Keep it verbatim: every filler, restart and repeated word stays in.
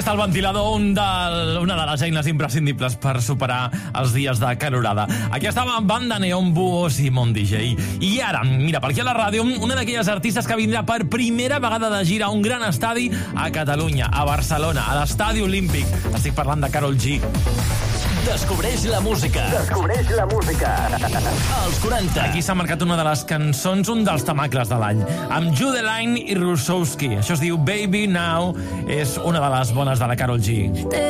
està el ventilador, un de, una de les eines imprescindibles per superar els dies de calorada. Aquí estava Banda Neon, Buos i Mon D J. I ara, mira, per aquí a la ràdio, una d'aquelles artistes que vindrà per primera vegada de gira a un gran estadi a Catalunya, a Barcelona, a l'Estadi Olímpic. Estic parlant de Karol G. Descobreix la música. Descobreix la música. Als quaranta. Aquí s'ha marcat una de les cançons, un dels temacles de l'any, amb Judeline i Rusowski. Això es diu Baby Now, és una de les bones de la Karol G.